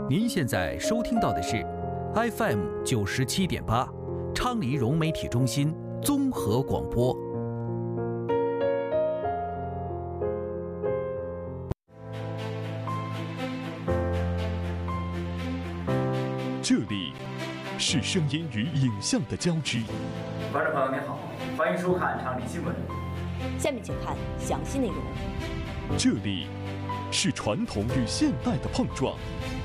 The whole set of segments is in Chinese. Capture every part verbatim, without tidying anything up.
您现在收听到的是 F M 九十七点八，昌黎融媒体中心综合广播。 这里是声音与影像的交织。 观众朋友您好，欢迎收看昌黎新闻。 下面请看详细内容。 这里是传统与现代的碰撞。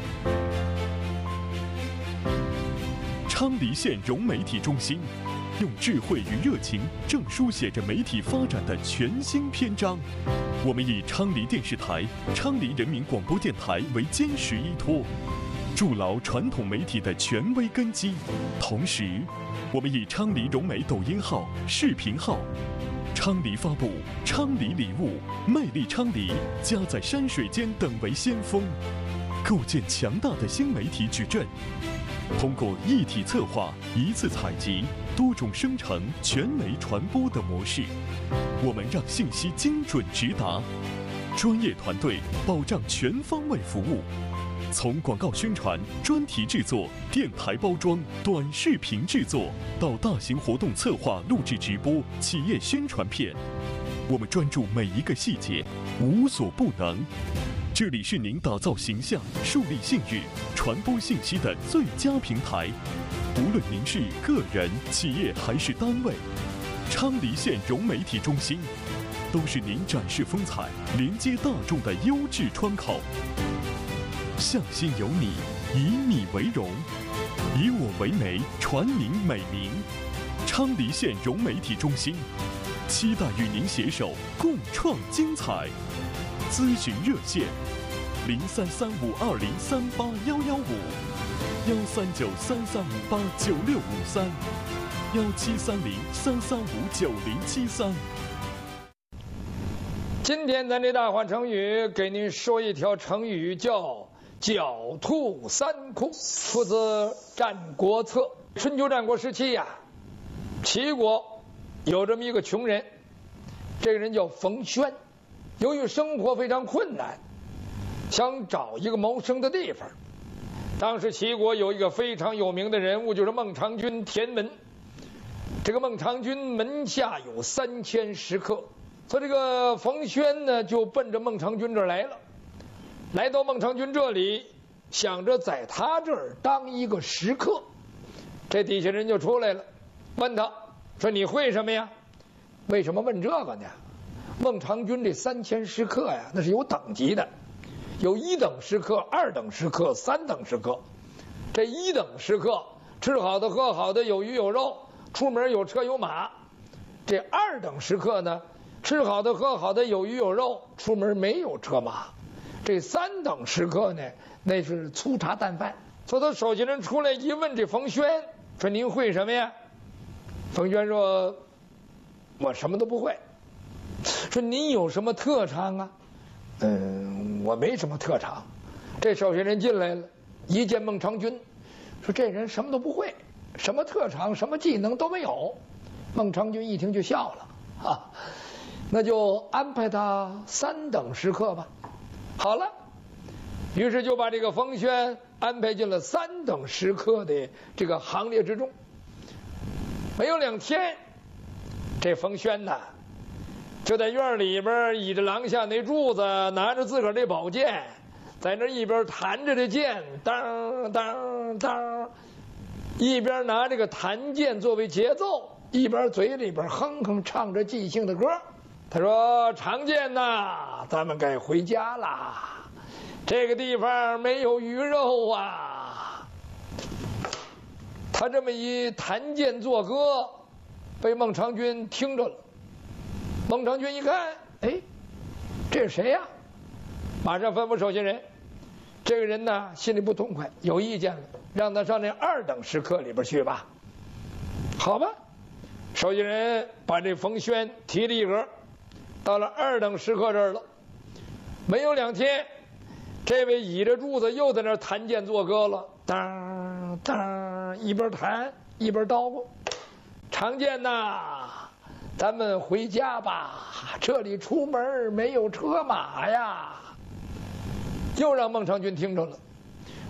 昌黎县融媒体中心用智慧与热情，正书写着媒体发展的全新篇章。我们以昌黎电视台、昌黎人民广播电台为坚实依托，筑牢传统媒体的权威根基。同时，我们以昌黎融媒抖音号、视频号、昌黎发布、昌黎礼物、魅力昌黎、家在山水间等为先锋，构建强大的新媒体矩阵。通过一体策划、一次采集、多种生成、全媒传播的模式，我们让信息精准直达，专业团队保障全方位服务。从广告宣传、专题制作、电台包装、短视频制作，到大型活动策划、录制直播、企业宣传片，我们专注每一个细节，无所不能。这里是您打造形象、树立信誉、传播信息的最佳平台。无论您是个人、企业还是单位，昌黎县融媒体中心都是您展示风采、连接大众的优质窗口。向心有你，以你为荣，以我为媒，传您美名。昌黎县融媒体中心期待与您携手共创精彩。咨询热线：零三三五二零三八幺幺五，幺三九三三五八九六五三，幺七三零三三五九零七三。 今天咱这大话成语给您说一条成语，叫狡兔三窟，出自《战国策》。春秋战国时期呀、啊，齐国有这么一个穷人，这个人叫冯轩。由于生活非常困难，想找一个谋生的地方。当时齐国有一个非常有名的人物，就是孟尝君田文。这个孟尝君门下有三千食客，所以这个冯轩呢就奔着孟尝君这儿来了。来到孟尝君这里，想着在他这儿当一个食客。这底下人就出来了，问他说：“你会什么呀？”为什么问这个呢？孟尝君这三千食客呀，那是有等级的，有一等食客、二等食客、三等食客。这一等食客吃好的喝好的，有鱼有肉，出门有车有马。这二等食客呢，吃好的喝好的，有鱼有肉，出门没有车马。这三等食客呢，那是粗茶淡饭。所以他手下人出来一问这冯轩，说：“您会什么呀？”冯轩说：“我什么都不会。”说：“您有什么特长啊？”“嗯，我没什么特长。”这手下人进来了，一见孟尝君，说：“这人什么都不会，什么特长、什么技能都没有。”孟尝君一听就笑了，啊，那就安排他三等食客吧。好了，于是就把这个冯轩安排进了三等食客的这个行列之中。没有两天，这冯轩呐，就在院里边倚着廊下那柱子，拿着自个儿这宝剑，在那一边弹着这剑，当当当，一边拿这个弹剑作为节奏，一边嘴里边哼哼唱着即兴的歌。他说：“常见呐，咱们该回家啦，这个地方没有鱼肉啊。”他这么一弹剑作歌，被孟尝君听着了。孟尝君一看，哎，这是谁呀？马上吩咐手下人，这个人呢心里不痛快，有意见了，让他上那二等食客里边去吧。好吧，手下人把这冯轩提了一格，到了二等食客这儿了。没有两天，这位倚着柱子又在那弹剑作歌了，当当，一边弹一边叨咕：“常见呐，咱们回家吧，这里出门没有车马呀。”又让孟尝君听着了。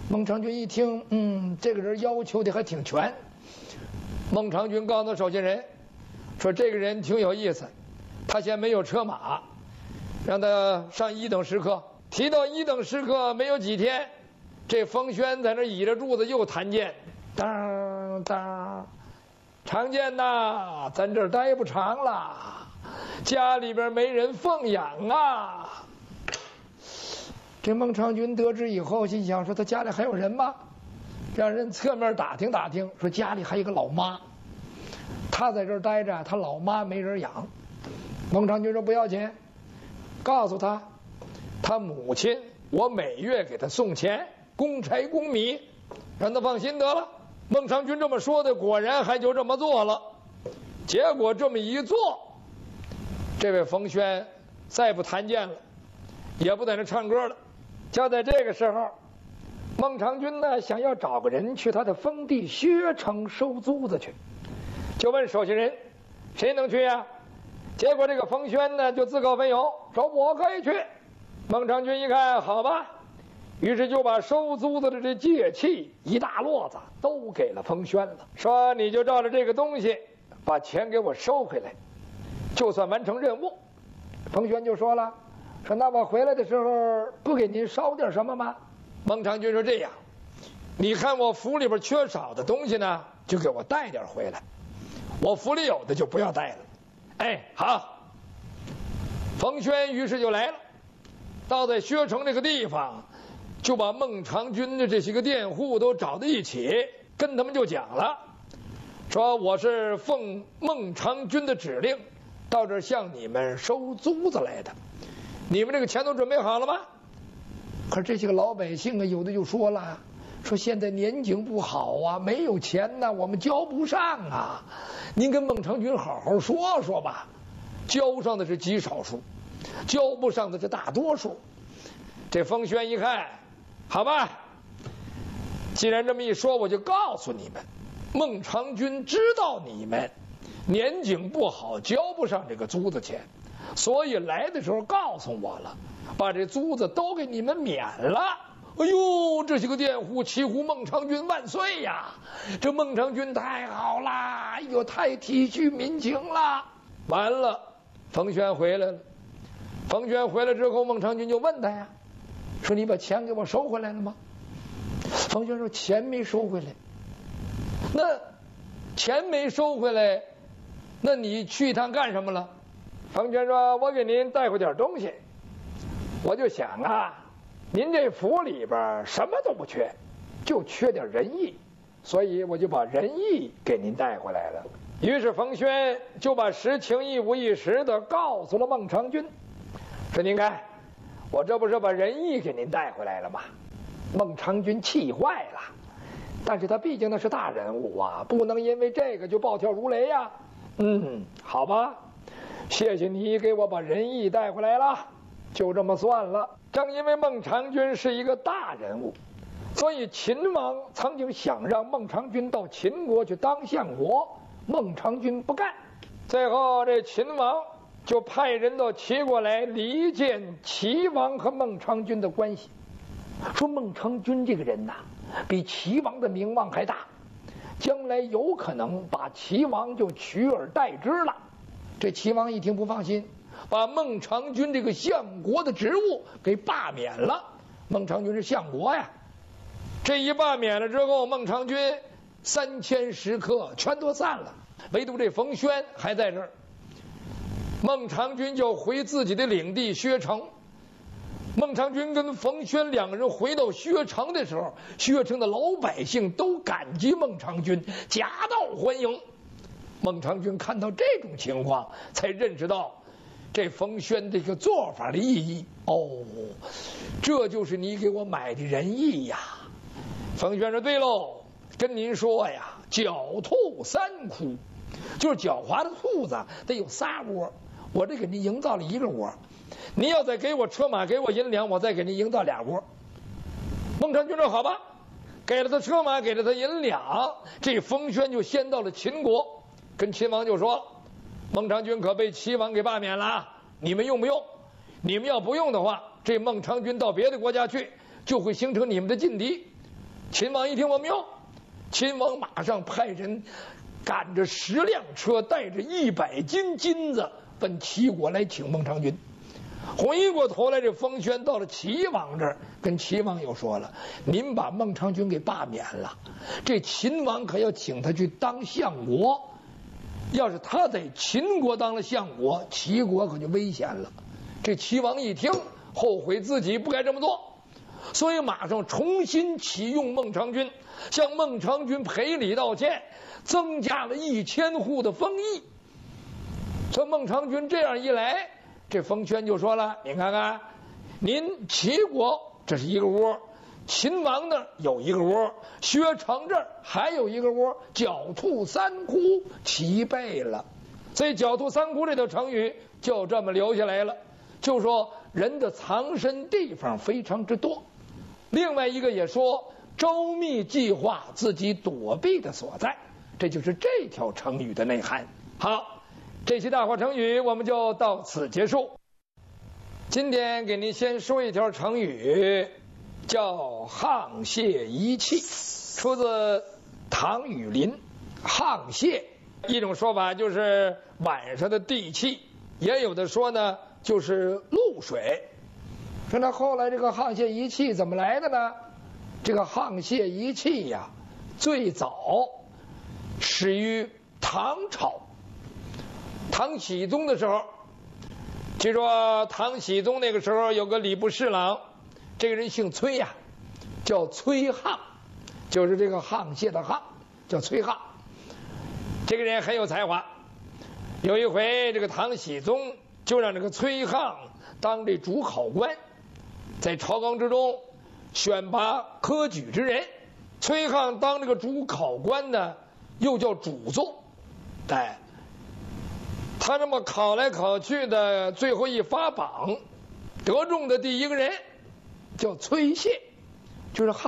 孟尝君一听，嗯，这个人要求的还挺全。孟尝君告诉守信人说，这个人挺有意思，他现在没有车马，让他上一等食客。提到一等食客，没有几天，这冯轩在那倚着柱子又弹剑，当当，常见呐，咱这儿待不长了，家里边没人奉养啊。这孟尝君得知以后，心想说他家里还有人吗？让人侧面打听打听，说家里还有一个老妈，他在这儿待着，他老妈没人养。孟尝君说不要紧，告诉他，他母亲我每月给他送钱，供柴供米，让他放心得了。孟尝君这么说的，果然还就这么做了。结果这么一做，这位冯轩再不弹剑了，也不在那唱歌了。就在这个时候，孟尝君呢想要找个人去他的封地薛城收租子去，就问守信人谁能去呀？结果这个冯轩呢就自告奋勇说我可以去。孟尝君一看好吧，于是就把收租子的这借器一大摞子都给了冯轩了，说你就照着这个东西把钱给我收回来，就算完成任务。冯轩就说了，说那我回来的时候不给您捎点什么吗？孟尝君说这样，你看我府里边缺少的东西呢，就给我带点回来，我府里有的就不要带了。哎，好。冯轩于是就来了，到在薛城这个地方，就把孟尝君的这些个佃户都找在一起，跟他们就讲了，说我是奉孟尝君的指令到这儿向你们收租子来的，你们这个钱都准备好了吗？可是这些个老百姓啊，有的就说了，说现在年景不好啊，没有钱呢，我们交不上啊，您跟孟尝君好好说说吧。交上的是极少数，交不上的是大多数。这冯轩一看，好吧，既然这么一说，我就告诉你们，孟尝君知道你们年景不好，交不上这个租子钱，所以来的时候告诉我了，把这租子都给你们免了。哎呦，这些个佃户齐呼孟尝君万岁呀！这孟尝君太好啦，哎呦，太体恤民情了。完了，冯轩回来了。冯轩回来之后，孟尝君就问他呀，说你把钱给我收回来了吗？冯轩说钱没收回来。那钱没收回来，那你去一趟干什么了？冯轩说我给您带回点东西。我就想啊，您这府里边什么都不缺，就缺点仁义，所以我就把仁义给您带回来了。于是冯轩就把实情一五一十的告诉了孟尝君，说您看，我这不是把仁义给您带回来了吗？孟尝君气坏了，但是他毕竟那是大人物啊，不能因为这个就暴跳如雷呀、啊。嗯，好吧，谢谢你给我把仁义带回来了，就这么算了。正因为孟尝君是一个大人物，所以秦王曾经想让孟尝君到秦国去当相国，孟尝君不干。最后这秦王就派人到齐国来离间齐王和孟尝君的关系，说孟尝君这个人呐、啊，比齐王的名望还大，将来有可能把齐王就取而代之了。这齐王一听不放心，把孟尝君这个相国的职务给罢免了。孟尝君是相国呀，这一罢免了之后，孟尝君三千食客全都散了，唯独这冯轩还在这儿。孟尝君就回自己的领地薛城。孟尝君跟冯轩两个人回到薛城的时候，薛城的老百姓都感激孟尝君，夹道欢迎。孟尝君看到这种情况，才认识到这冯轩这个做法的意义。哦，这就是你给我买的仁义呀。冯轩说对喽，跟您说呀，狡兔三窟，就是狡猾的兔子得有仨窝，我这给您营造了一个窝，您要再给我车马给我银两，我再给您营造俩窝。孟尝君说好吧，给了他车马，给了他银两，这冯轩就先到了秦国，跟秦王就说，孟尝君可被齐王给罢免了，你们用不用？你们要不用的话，这孟尝君到别的国家去，就会形成你们的劲敌。 秦王一听我妙，秦王马上派人赶着十辆车，带着一百斤金子奔齐国来请孟尝君。回过头来，这封宣到了齐王这儿，跟齐王又说了：“您把孟尝君给罢免了，这秦王可要请他去当相国。要是他在秦国当了相国，齐国可就危险了。”这齐王一听，后悔自己不该这么做，所以马上重新启用孟尝君，向孟尝君赔礼道歉，增加了一千户的封邑。这孟尝君这样一来，这封宣就说了：“你看看，您齐国这是一个窝，秦王那儿有一个窝，薛城这儿还有一个窝，狡兔三窟齐备了。”所以狡兔三窟这条成语就这么留下来了，就说人的藏身地方非常之多。另外一个也说周密计划自己躲避的所在，这就是这条成语的内涵。好，这期大话成语我们就到此结束。今天给您先说一条成语，叫沆瀣一气，出自唐雨林。沆瀣一种说法就是晚上的地气，也有的说呢就是露水。说那后来这个沆瀣一气怎么来的呢？这个沆瀣一气呀，最早始于唐朝。唐僖宗的时候，据说唐僖宗那个时候有个礼部侍郎，这个人姓崔呀、啊，叫崔沆，就是这个沆瀣的沆，叫崔沆。这个人很有才华。有一回，这个唐僖宗就让这个崔沆当这主考官，在朝纲之中选拔科举之人。崔沆当这个主考官呢，又叫主奏。哎，他这么考来考去的，最后一发榜，得中的第一个人叫崔燮，就是沆